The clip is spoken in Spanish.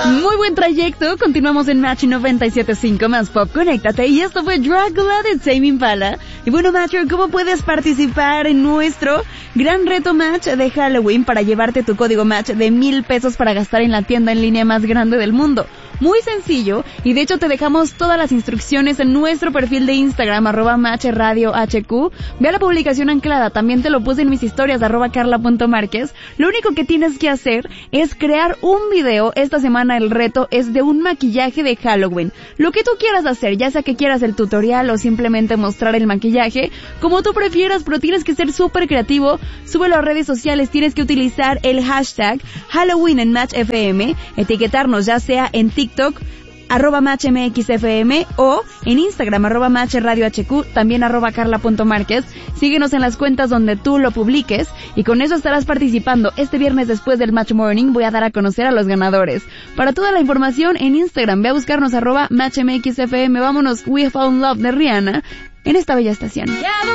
Muy buen trayecto, continuamos en Match 97.5 más pop, conéctate, y esto fue Dracula de Tame Impala. Y bueno, Matcher, ¿cómo puedes participar en nuestro gran reto Match de Halloween para llevarte tu código Match de $1,000 para gastar en la tienda en línea más grande del mundo? Muy sencillo, y de hecho te dejamos todas las instrucciones en nuestro perfil de Instagram, @MatchRadioHQ. Ve a la publicación anclada, también te lo puse en mis historias, @Carla.Márquez. Lo único que tienes que hacer es crear un video. Esta semana el reto es de un maquillaje de Halloween. Lo que tú quieras hacer, ya sea que quieras el tutorial o simplemente mostrar el maquillaje, como tú prefieras, pero tienes que ser súper creativo. Súbelo a redes sociales, tienes que utilizar el hashtag Halloween en Match FM, etiquetarnos ya sea en TikTok, @MatchMXFM, o en Instagram, @MatchRadioHQ, también @Carla.Márquez. Síguenos en las cuentas donde tú lo publiques, y con eso estarás participando. Este viernes, después del Match Morning, voy a dar a conocer a los ganadores. Para toda la información en Instagram, ve a buscarnos @MatchMXFM. Vámonos, We Found Love de Rihanna en esta bella estación.